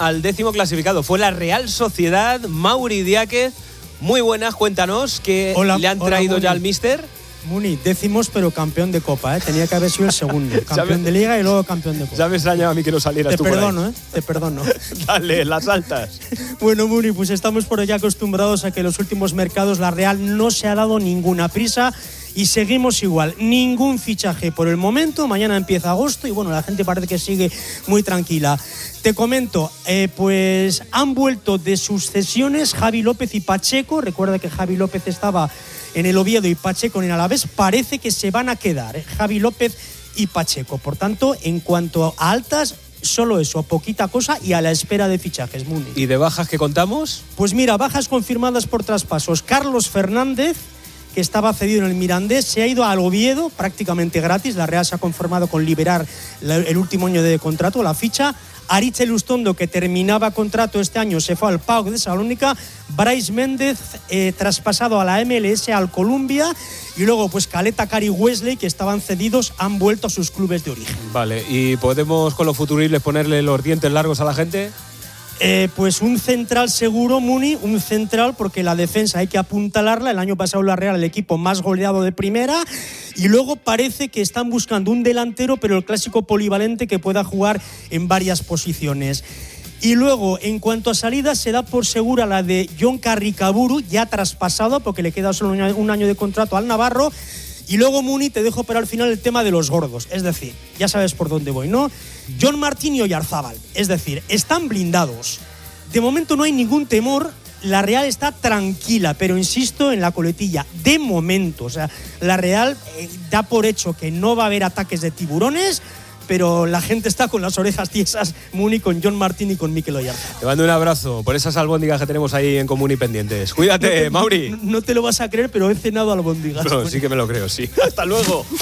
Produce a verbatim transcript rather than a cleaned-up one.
al décimo clasificado. Fue la Real Sociedad. Mauri Diáquez, muy buenas, cuéntanos qué hola, le han traído hola, ya al míster. Muni, décimos pero campeón de Copa, ¿eh? Tenía que haber sido el segundo. Campeón me, de Liga y luego campeón de Copa. Ya me extrañaba a mí que no salieras te tú perdono, por ahí. ¿eh? Te perdono. Dale, las altas. Bueno, Muni, pues estamos por allá acostumbrados a que en los últimos mercados la Real no se ha dado ninguna prisa y seguimos igual. Ningún fichaje por el momento. Mañana empieza agosto y bueno, la gente parece que sigue muy tranquila. Te comento, eh, pues han vuelto de sus cesiones Javi López y Pacheco. Recuerda que Javi López estaba en el Oviedo y Pacheco en el Alavés. Parece que se van a quedar, ¿eh? Javi López y Pacheco. Por tanto, en cuanto a altas, solo eso, poquita cosa y a la espera de fichajes, Muni. ¿Y de bajas que contamos? Pues mira, bajas confirmadas por traspasos. Carlos Fernández, que estaba cedido en el Mirandés, se ha ido al Oviedo prácticamente gratis. La Real se ha conformado con liberar el último año de contrato, la ficha. Aritz Elustondo, que terminaba contrato este año, se fue al P A O K de Salónica. Bryce Méndez, eh, traspasado a la M L S, al Columbia. Y luego, pues Caleta, Cari, Wesley, que estaban cedidos, han vuelto a sus clubes de origen. Vale, ¿y podemos con los futuribles ponerle los dientes largos a la gente? Eh, pues un central seguro, Muni, un central, porque la defensa hay que apuntalarla. El año pasado la Real, el equipo más goleado de primera, y luego parece que están buscando un delantero, pero el clásico polivalente que pueda jugar en varias posiciones. Y luego, en cuanto a salidas, se da por segura la de Jon Carricaburu, ya traspasado, porque le queda solo un año de contrato al Navarro. Y luego, Muni, te dejo para el final el tema de los gordos. Es decir, ya sabes por dónde voy, ¿no? Jon Martín y Oyarzábal. Es decir, están blindados. De momento no hay ningún temor. La Real está tranquila, pero insisto en la coletilla. De momento, o sea, la Real eh, da por hecho que no va a haber ataques de tiburones, pero la gente está con las orejas tiesas, Muni, con Jon Martín y con Mikel Oyarzábal. Te mando un abrazo por esas albóndigas que tenemos ahí en común y pendientes. Cuídate, no te, Mauri. No, no te lo vas a creer, pero he cenado albóndigas. No, sí que me lo creo, sí. Hasta luego.